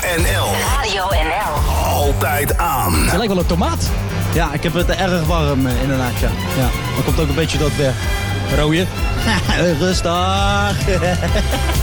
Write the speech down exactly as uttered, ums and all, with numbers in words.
N L. Radio N L. Altijd aan. Het lijkt wel een tomaat. Ja, ik heb het erg warm eh, inderdaad, ja. ja. Dat komt ook een beetje door het weer. Rooie. Rustig.